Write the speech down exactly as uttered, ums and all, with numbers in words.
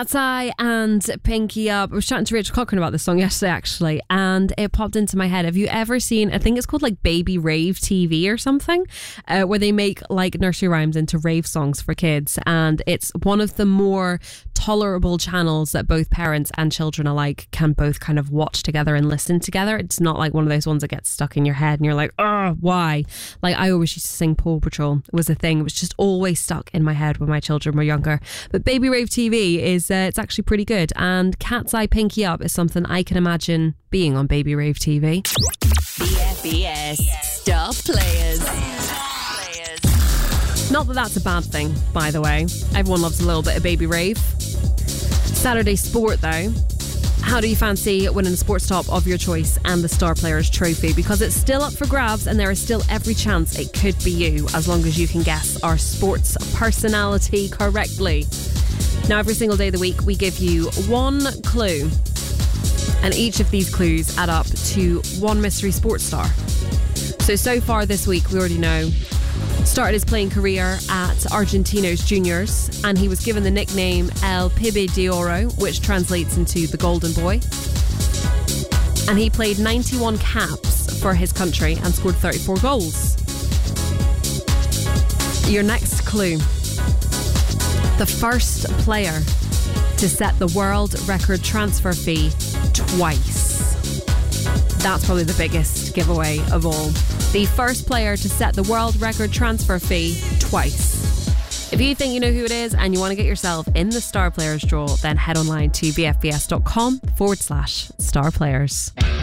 Cat's Eye and Pinky Up. I was chatting to Rachel Cochran about this song yesterday, actually, and it popped into my head. Have you ever seen, I think it's called like Baby Rave T V or something, uh, where they make like nursery rhymes into rave songs for kids, and it's one of the more tolerable channels that both parents and children alike can both kind of watch together and listen together. It's not like one of those ones that gets stuck in your head and you're like, oh, why? Like I always used to sing Paw Patrol. It was a thing. It was just always stuck in my head when my children were younger. But Baby Rave T V is uh, it's actually pretty good, and Cat's Eye Pinky Up is something I can imagine being on Baby Rave T V. B F B S Star Players. Not that that's a bad thing, by the way. Everyone loves a little bit of Baby Rave. Saturday sport, though. How do you fancy winning the sports top of your choice and the Star Players trophy? Because it's still up for grabs and there is still every chance it could be you, as long as you can guess our sports personality correctly. Now, every single day of the week, we give you one clue, and each of these clues add up to one mystery sports star. So, so far this week, we already know, started his playing career at Argentinos Juniors, and he was given the nickname El Pibe de Oro, which translates into the Golden Boy. And he played ninety-one caps for his country and scored thirty-four goals. Your next clue. The first player to set the world record transfer fee twice. That's probably the biggest giveaway of all. The first player to set the world record transfer fee twice. If you think you know who it is and you want to get yourself in the Star Players draw, then head online to bfbs.com forward slash star players.